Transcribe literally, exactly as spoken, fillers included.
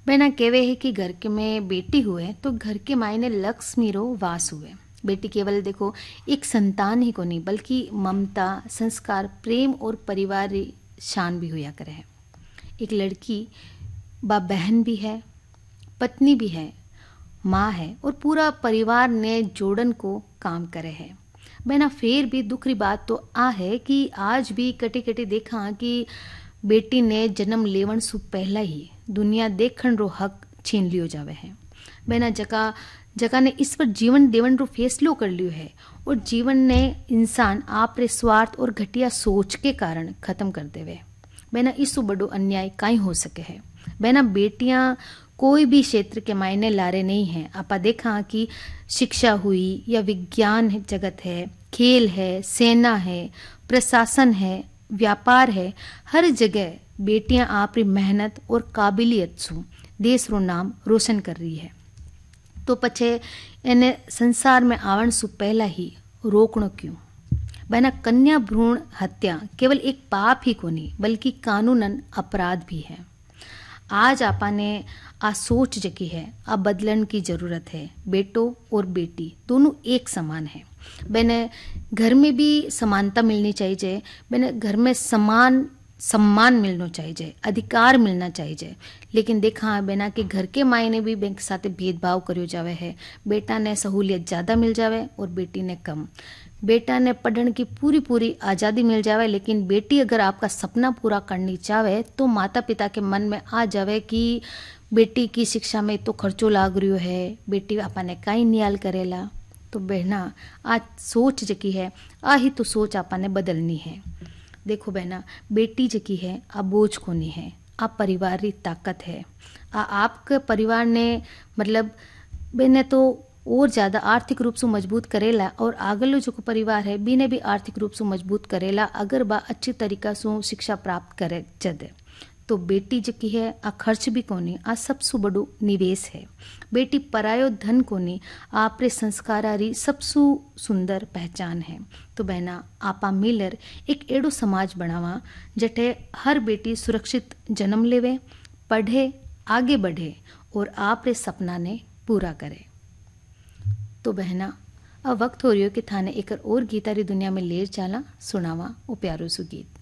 बहना कहवे है कि घर के में बेटी हुए तो घर के मायने लक्ष्मी रो वास हुए। बेटी केवल देखो एक संतान ही को नहीं बल्कि ममता, संस्कार, प्रेम और परिवार री शान भी हुआ करे है। एक लड़की बा बहन भी है, पत्नी भी है, माँ है और पूरा परिवार ने जोड़न को काम करे है। बहना फिर भी दुख री बात तो आ है कि आज भी कटे कटे देखा कि बेटी ने जन्म लेवन सु पहला ही दुनिया देखण रो हक छीन लियो जावे है। बहना जका जका ने इस पर जीवन देवन रो फैसलो कर लियो है और जीवन ने इंसान आप रे स्वार्थ और घटिया सोच के कारण खत्म कर देवे। बहना इसु बड़ो अन्याय काई हो सके है। बहना बेटियां कोई भी क्षेत्र के मायने लारे नहीं है। आपा देखा कि शिक्षा हुई या विज्ञान जगत है, खेल है, सेना है, प्रशासन है, व्यापार है, हर जगह बेटियां आपरी मेहनत और काबिलियत से देश रो नाम रोशन कर रही है। तो पछे इन्हें संसार में आवन से पहला ही रोकणो क्यों। बहना कन्या भ्रूण हत्या केवल एक पाप ही को नहीं बल्कि कानूनन अपराध भी है। आज आपा ने आ सोच जकी है, आ बदलन की जरूरत है। बेटो और बेटी दोनों एक समान है। बहने घर में भी समानता मिलनी चाहिए। बहने घर में समान सम्मान मिलना चाहिए, अधिकार मिलना चाहिए। लेकिन देखा बहना कि घर के मायने भी बैंक साथ भेदभाव करो जावे है। बेटा ने सहूलियत ज़्यादा मिल जावे और बेटी ने कम। बेटा ने पढ़ने की पूरी पूरी आज़ादी मिल जावे, लेकिन बेटी अगर आपका सपना पूरा करनी चाहे तो माता पिता के मन में आ जावे कि बेटी की शिक्षा में तो खर्चो लाग रही है, बेटी आपा ने काई नियाल करेला। तो बहना आज सोच जकी है आ ही तो सोच आपा ने बदलनी है। देखो बहना, बेटी जकी है आ बोझ को नहीं है, आ परिवार री ताकत है। आ आपके परिवार ने मतलब बहने तो और ज़्यादा आर्थिक रूप से मजबूत करेला और आगलो जो परिवार है बीने भी आर्थिक रूप से मजबूत करेला अगर बा अच्छी तरीका से शिक्षा प्राप्त करे जदे। तो बेटी जकी है आ खर्च भी कोनी, आ सबसे बड़ो निवेश है। बेटी परायो धन कोनी, आपरे संस्कारारी सबसु सुंदर पहचान है। तो बहना आपा मिलर एक एड़ो समाज बनावा जटे हर बेटी सुरक्षित जन्म लेवे, पढ़े, आगे बढ़े और आपरे सपना ने पूरा करे। तो बहना अब वक्त हो रही हो कि थाने एक और गीतारी दुनिया में ले चाला सुनावा ओ प्यारो सु गीत।